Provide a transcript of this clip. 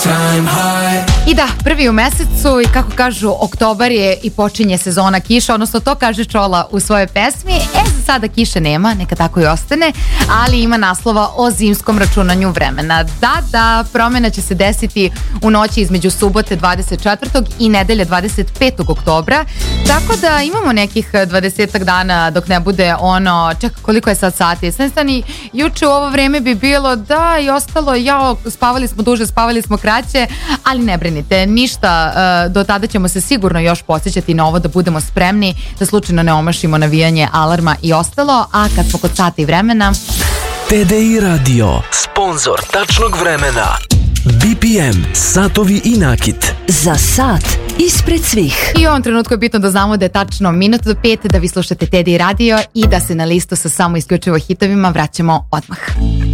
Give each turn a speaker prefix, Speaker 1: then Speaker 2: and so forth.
Speaker 1: I da, prvi u mesecu i kako kažu, oktobar je i počinje sezona kiša, odnosno to kaže Čola u svojoj pesmi. Za sada kiše nema, neka tako i ostane, ali ima naslova o zimskom računanju vremena. Da, promjena će se desiti u noći između subote 24. i nedelje 25. oktobra, tako da imamo nekih 20 dana dok ne bude ono, čekaj, koliko je sad sati? Snestani, juče u ovo vreme bi bilo da i ostalo, spavali smo duže, spavali smo kraće, ali ne brinite, ništa, do tada ćemo se sigurno još podsjećati na ovo da budemo spremni, da slučajno ne omašimo navijanje alarma i ostalo, a kad smo kod sata i vremena...
Speaker 2: TDI Radio, sponzor tačnog vremena. BPM, satovi i nakit.
Speaker 3: Za sat ispred svih.
Speaker 1: I u ovom trenutku je bitno da znamo da je tačno minut do 5, da vi slušate TDI Radio i da se na listu sa samo isključivo hitovima vraćamo odmah.